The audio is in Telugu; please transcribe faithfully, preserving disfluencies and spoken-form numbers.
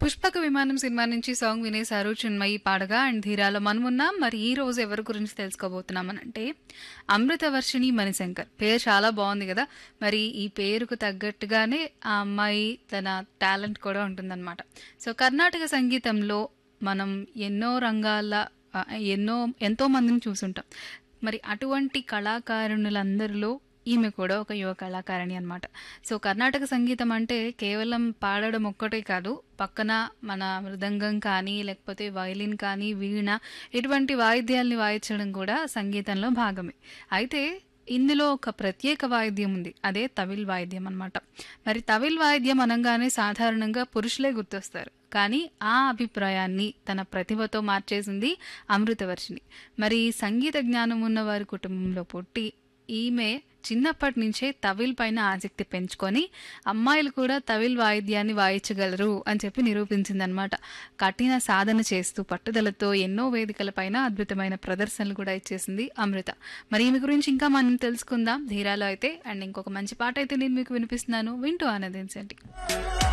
'పుష్పక విమానం' సినిమా నుంచి సాంగ్ వినేశారు చిన్మయి పాడగా. అండ్ 'ధీరాలో' మనమున్నాం. మరి ఈ రోజు ఎవరి గురించి తెలుసుకోబోతున్నామనంటే, అమృతవర్షిణి మణిశంకర్. పేరు చాలా బావుంది గదా! మరి ఈ పేరుకు తగ్గట్టుగానే ఆ అమ్మాయి తన టాలెంట్ కూడా ఉంటుందనమాట. సో, కర్ణాటక సంగీతంలో మనం ఎన్నో రంగాల ఆహ్, ఎన్నో ఎంతో మందిని చూసుంటాం. మరి అటువంటి కళాకారుణులందరిలో ఈమె కూడా ఒక యువ కళాకారిణి అనమాట. సో, కర్ణాటక సంగీతం అంటే కేవలం పాడడం ఒక్కటే కాదు, పక్కన మన మృదంగం కానీ, లేకపోతే వయలిన్ కానీ, వీణ ఇటువంటి వాయిద్యాల్ని వాయించడం కూడా సంగీతంలో భాగమే. అయితే ఇందులో ఒక ప్రత్యేక వాయిద్యం ఉంది. అదే తవిల్ వాయిద్యం అనమాట. మరి తవిల్ వాయిద్యం అనంగానే సాధారణంగా పురుషులే గుర్తొస్తారు. కానీ ఆ అభిప్రాయాన్ని తన ప్రతిభతో మార్చేసింది అమృతవర్షిణి. మరి సంగీత జ్ఞానం ఉన్న వారి కుటుంబంలో పుట్టి ఈమె చిన్నప్పటి నుంచే తవిల్ పైన ఆసక్తి పెంచుకొని అమ్మాయిలు కూడా తవిల్ వాయిద్యాన్ని వాయించగలరు అని చెప్పి నిరూపించిందనమాట. కఠిన సాధన చేస్తూ పట్టుదలతో ఎన్నో వేదికలపైన అద్భుతమైన ప్రదర్శనలు కూడా ఇచ్చేసింది అమృత. మరి ఈమె గురించి ఇంకా మనం తెలుసుకుందాం ధీరాలో అయితే. అండ్ ఇంకొక మంచి పాట అయితే నేను మీకు వినిపిస్తున్నాను, వింటూ ఆనందించండి.